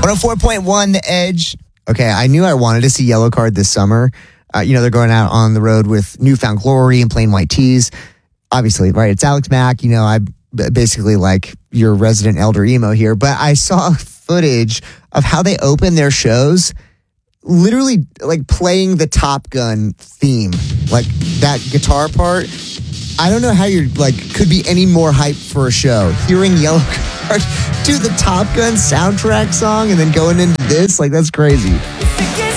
104.1 The Edge. Okay, I knew I wanted to see Yellowcard this summer. They're going out on the road with Newfound Glory and Plain White Tees. Obviously, right? It's Alex Mack. I basically like your resident elder emo here. But I saw footage of how they open their shows, literally like playing the Top Gun theme, like that guitar part. I don't know how you're could be any more hype for a show. Hearing Yellowcard do the Top Gun soundtrack song and then going into this, that's crazy.